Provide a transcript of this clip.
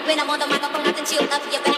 When I'm on the microphone, I can chill up your back.